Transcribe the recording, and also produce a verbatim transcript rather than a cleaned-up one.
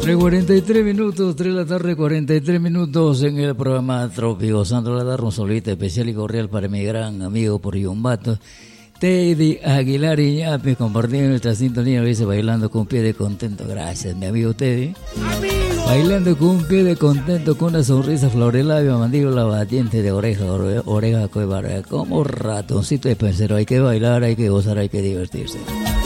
tres cuarenta y tres minutos, tres de la tarde, cuarenta y tres minutos en el programa Trópico. Sandro le dar un solito especial y cordial para mi gran amigo por Yumbato, Teddy Aguilar Iñapi, compartiendo nuestra sintonía, dice bailando con un pie de contento. Gracias, mi amigo Teddy. ¡Amigo! Bailando con un pie de contento, con una sonrisa florelabio, mandíbula batiente de oreja, oreja, cuevara, como ratoncito de pensero. Hay que bailar, hay que gozar, hay que divertirse.